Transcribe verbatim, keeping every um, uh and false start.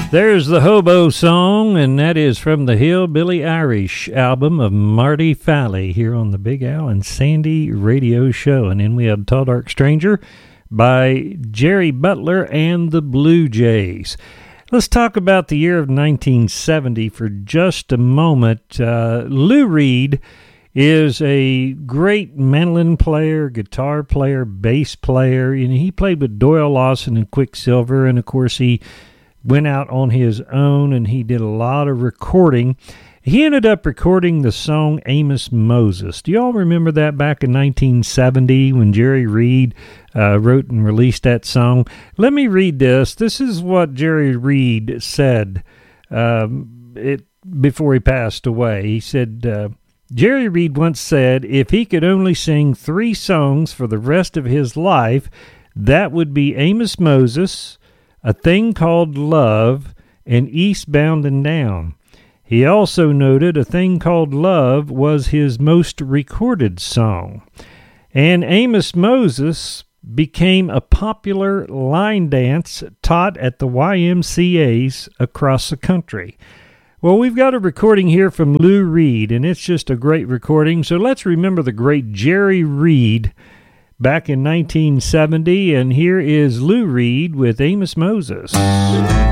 There's the Hobo Song, and that is from the Hillbilly Irish album of Marty Falley here on the Big Al and Sandy Radio Show. And then we have Tall Dark Stranger by Jerry Butler and the Blue Jays. Let's talk about the year of nineteen seventy for just a moment. Uh, Lou Reed is a great mandolin player, guitar player, bass player. And he played with Doyle Lawson and Quicksilver, and of course he went out on his own, and he did a lot of recording. He ended up recording the song Amos Moses. Do you all remember that back in nineteen seventy when Jerry Reed uh, wrote and released that song? Let me read this. This is what Jerry Reed said um, it before he passed away. He said, uh, Jerry Reed once said, if he could only sing three songs for the rest of his life, that would be Amos Moses, A Thing Called Love, and Eastbound and Down. He also noted A Thing Called Love was his most recorded song. And Amos Moses became a popular line dance taught at the Y M C As across the country. Well, we've got a recording here from Lou Reed, and it's just a great recording. So let's remember the great Jerry Reed back in nineteen seventy, and here is Lou Reed with Amos Moses.